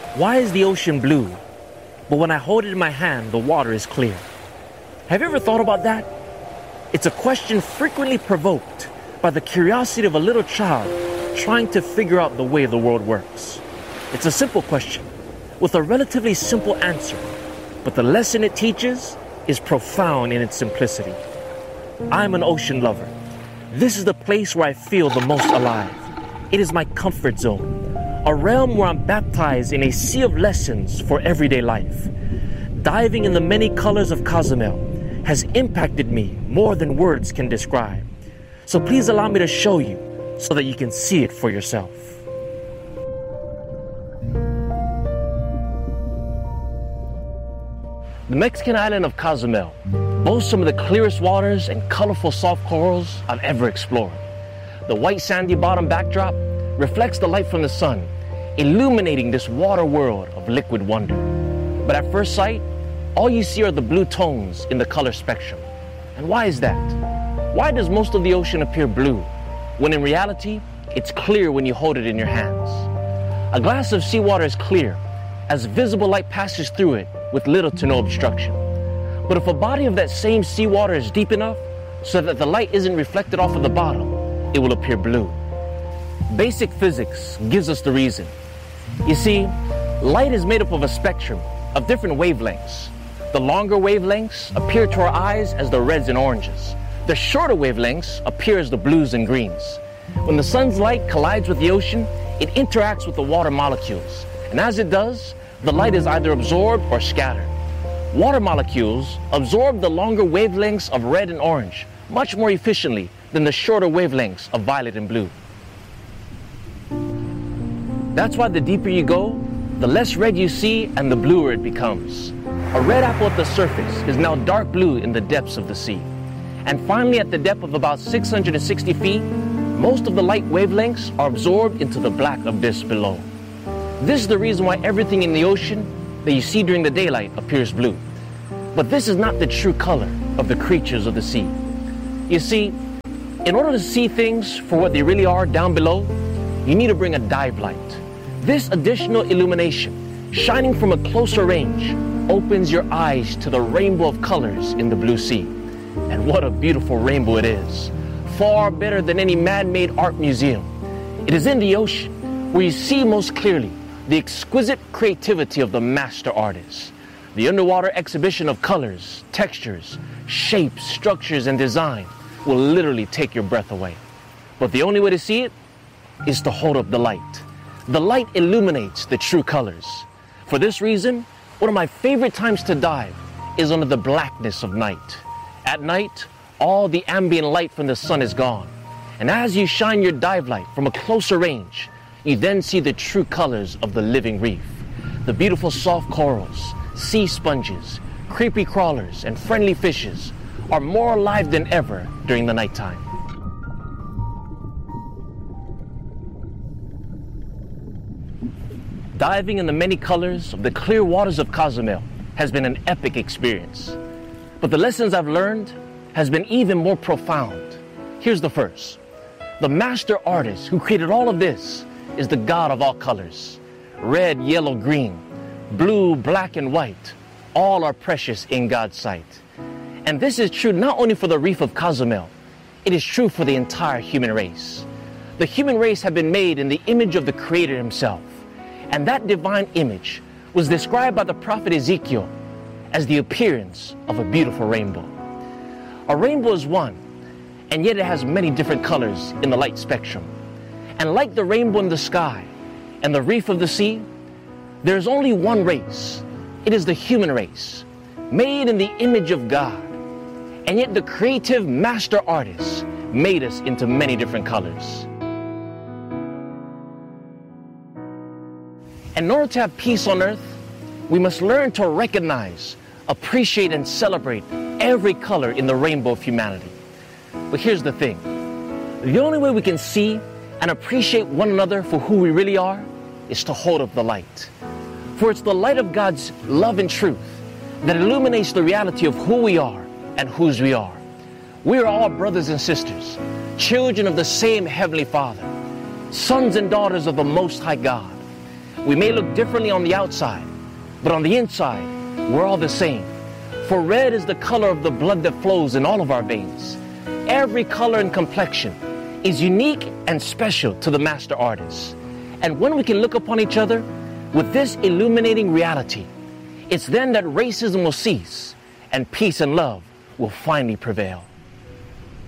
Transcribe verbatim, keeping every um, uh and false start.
Why is the ocean blue, but when I hold it in my hand, the water is clear? Have you ever thought about that? It's a question frequently provoked by the curiosity of a little child trying to figure out the way the world works. It's a simple question with a relatively simple answer, but the lesson it teaches is profound in its simplicity. I'm an ocean lover. This is the place where I feel the most alive. It is my comfort zone, a realm where I'm baptized in a sea of lessons for everyday life. Diving in the many colors of Cozumel has impacted me more than words can describe. So please allow me to show you so that you can see it for yourself. The Mexican island of Cozumel boasts some of the clearest waters and colorful soft corals I've ever explored. The white sandy bottom backdrop reflects the light from the sun, illuminating this water world of liquid wonder. But at first sight, all you see are the blue tones in the color spectrum. And why is that? Why does most of the ocean appear blue, when in reality, it's clear when you hold it in your hands? A glass of seawater is clear, as visible light passes through it with little to no obstruction. But if a body of that same seawater is deep enough so that the light isn't reflected off of the bottom, it will appear blue. Basic physics gives us the reason. You see, light is made up of a spectrum of different wavelengths. The longer wavelengths appear to our eyes as the reds and oranges. The shorter wavelengths appear as the blues and greens. When the sun's light collides with the ocean, it interacts with the water molecules. And as it does, the light is either absorbed or scattered. Water molecules absorb the longer wavelengths of red and orange much more efficiently than the shorter wavelengths of violet and blue. That's why the deeper you go, the less red you see and the bluer it becomes. A red apple at the surface is now dark blue in the depths of the sea. And finally, at the depth of about six hundred sixty feet, most of the light wavelengths are absorbed into the black abyss below. This is the reason why everything in the ocean that you see during the daylight appears blue. But this is not the true color of the creatures of the sea. You see, in order to see things for what they really are down below, you need to bring a dive light. This additional illumination, shining from a closer range, opens your eyes to the rainbow of colors in the blue sea. And what a beautiful rainbow it is. Far better than any man-made art museum. It is in the ocean where you see most clearly the exquisite creativity of the master artist. The underwater exhibition of colors, textures, shapes, structures, and design will literally take your breath away. But the only way to see it is to hold up the light. The light illuminates the true colors. For this reason, one of my favorite times to dive is under the blackness of night. At night, all the ambient light from the sun is gone. And as you shine your dive light from a closer range, you then see the true colors of the living reef. The beautiful soft corals, sea sponges, creepy crawlers, and friendly fishes are more alive than ever during the nighttime. Diving in the many colors of the clear waters of Cozumel has been an epic experience. But the lessons I've learned has been even more profound. Here's the first. The master artist who created all of this is the God of all colors. Red, yellow, green, blue, black, and white, all are precious in God's sight. And this is true not only for the reef of Cozumel, it is true for the entire human race. The human race had been made in the image of the Creator himself. And that divine image was described by the prophet Ezekiel as the appearance of a beautiful rainbow. A rainbow is one, and yet it has many different colors in the light spectrum. And like the rainbow in the sky and the reef of the sea, there is only one race. It is the human race, made in the image of God. And yet the creative master artist made us into many different colors. And in order to have peace on earth, we must learn to recognize, appreciate, and celebrate every color in the rainbow of humanity. But here's the thing. The only way we can see and appreciate one another for who we really are is to hold up the light. For it's the light of God's love and truth that illuminates the reality of who we are and whose we are. We are all brothers and sisters, children of the same Heavenly Father, sons and daughters of the Most High God. We may look differently on the outside, but on the inside, we're all the same. For red is the color of the blood that flows in all of our veins. Every color and complexion is unique and special to the master artist. And when we can look upon each other with this illuminating reality, it's then that racism will cease and peace and love will finally prevail.